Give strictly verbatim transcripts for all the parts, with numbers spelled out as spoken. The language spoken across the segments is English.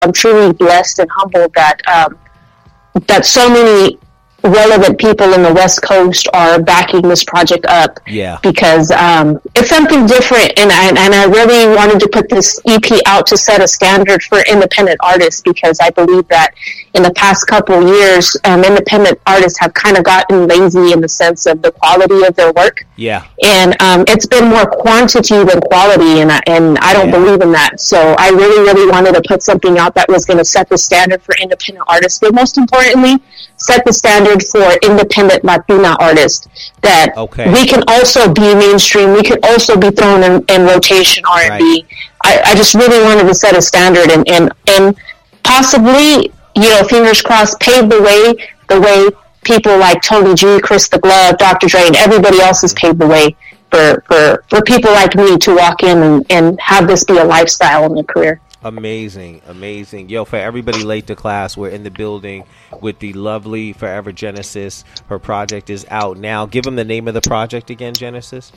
I'm truly blessed and humbled that um, that so many relevant people in the West Coast are backing this project up. Yeah. Because um, it's something different, and I, and I really wanted to put this E P out to set a standard for independent artists, because I believe that in the past couple of years, um, independent artists have kind of gotten lazy in the sense of the quality of their work. Yeah. And um, it's been more quantity than quality, and I, and I don't yeah. believe in that. So I really, really wanted to put something out that was going to set the standard for independent artists, but most importantly, set the standard for independent Latina artists, that okay. we can also be mainstream, we can also be thrown in, in rotation R and B. Right. I, I just really wanted to set a standard and, and, and possibly, you know, fingers crossed, pave the way, the way people like Tony G, Chris the Glove, Doctor Dre, and everybody else has paved the way for, for, for people like me to walk in and, and have this be a lifestyle and a career. Amazing, amazing. Yo, for everybody late to class, we're in the building with the lovely Forever Genesis. Her project is out now. Give them the name of the project again, Genesis.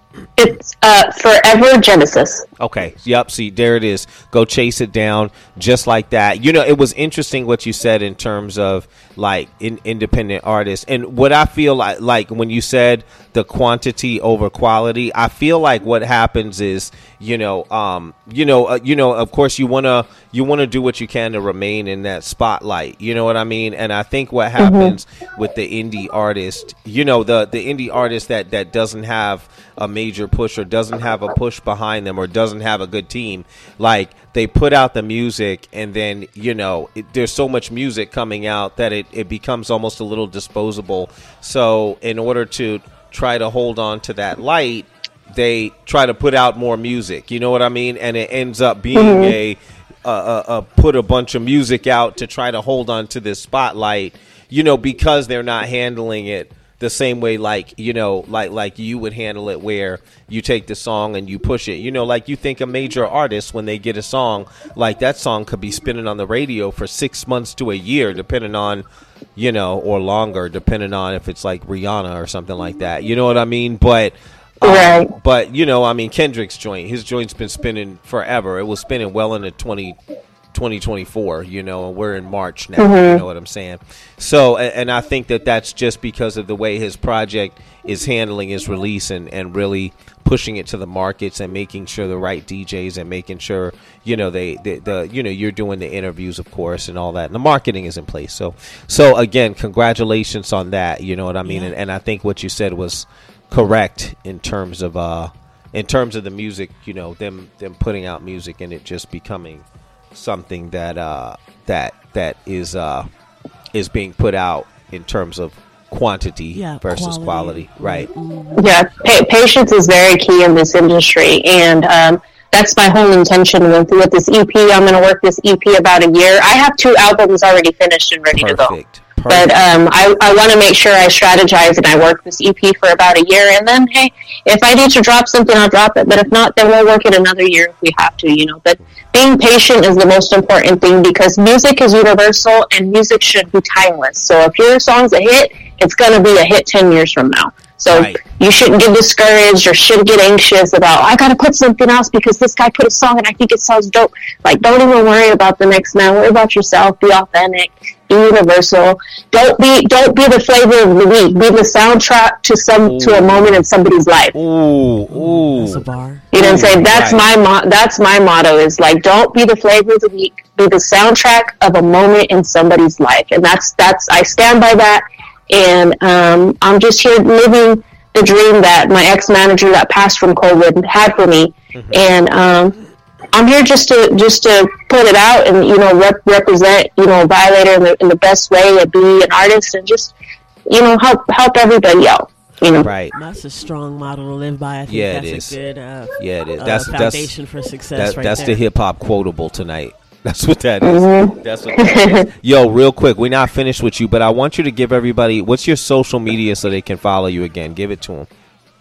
It's uh, Forever Genesis. Okay. Yep. See, there it is. Go chase it down just like that. You know, it was interesting what you said in terms of like in, independent artists, and what I feel like, like when you said the quantity over quality, I feel like what happens is, you know, um, you know, uh, you know, of course you want to, you want to do what you can to remain in that spotlight. You know what I mean? And I think what happens mm-hmm. with the indie artist, you know, the, the indie artist that, that doesn't have a major push or doesn't have a push behind them or doesn't have a good team, like they put out the music and then, you know, it, there's so much music coming out that it, it becomes almost a little disposable. So in order to try to hold on to that light, they try to put out more music. You know what I mean? And it ends up being mm-hmm. a, a, a put a bunch of music out to try to hold on to this spotlight, you know, because they're not handling it the same way, like, you know, like like you would handle it, where you take the song and you push it. You know, like you think a major artist, when they get a song, like that song could be spinning on the radio for six months to a year, depending on, you know, or longer, depending on if it's like Rihanna or something like that. You know what I mean? But um, right. But, you know, I mean, Kendrick's joint, his joint's been spinning forever. It was spinning well into twenty twenty-four, you know, and we're in March now. Mm-hmm. You know what I'm saying? So, and, and I think that that's just because of the way his project is handling his release and, and really pushing it to the markets and making sure the right D Js and making sure, you know, they, they the, you know, you're doing the interviews, of course, and all that. And the marketing is in place. So, so again, congratulations on that. You know what I mean? Yeah. And, and I think what you said was correct in terms of, uh, in terms of the music, you know, them, them putting out music and it just becoming something that uh that that is uh is being put out in terms of quantity yeah, versus quality, quality. Right? Mm-hmm. Yeah, pa- patience is very key in this industry, and um that's my whole intention with with this E P. I'm going to work this E P about a year. I have two albums already finished and ready Perfect. to go. Perfect. But um, I, I want to make sure I strategize and I work this E P for about a year, and then, hey, if I need to drop something, I'll drop it. But if not, then we'll work it another year if we have to, you know. But being patient is the most important thing, because music is universal and music should be timeless. So if your song's a hit, it's going to be a hit ten years from now. So right. you shouldn't get discouraged or shouldn't get anxious about, I got to put something else because this guy put a song and I think it sounds dope. Like, don't even worry about the next man. Worry about yourself. Be authentic. Be universal. Don't be don't be the flavor of the week. Be the soundtrack to some ooh. to a moment in somebody's life. Ooh, ooh. That's a bar. You know what I'm saying? That's right. my mo- that's my motto, is like, don't be the flavor of the week. Be the soundtrack of a moment in somebody's life. And that's that's I stand by that. And um, I'm just here living the dream that my ex-manager that passed from COVID had for me. Mm-hmm. And um, I'm here just to just to put it out and, you know, rep- represent, you know, Violator in the, in the best way, and be an artist and just, you know, help help everybody out. You know? Right. That's a strong model to live by. I think yeah, that's it is. a good uh, yeah, it is. Uh, that's, foundation that's, for success that, right That's there. the hip-hop quotable tonight. That's what that is. Mm-hmm. That's what that is. Yo, real quick, we're not finished with you, but I want you to give everybody, what's your social media so they can follow you again? Give it to them.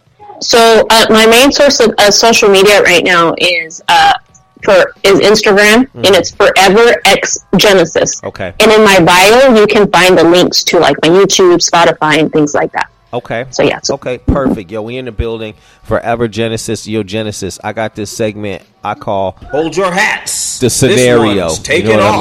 So uh, my main source of uh, social media right now is uh, for is Instagram, mm-hmm. and it's Forever X Genesis. Okay. And in my bio, you can find the links to like my YouTube, Spotify, and things like that. Okay. So yeah. So. Okay. Perfect. Yo, we in the building. Forever Genesis. Yo, Genesis. I got this segment I call Hold Your Hats. the scenario. This one's taking you know what off. I mean?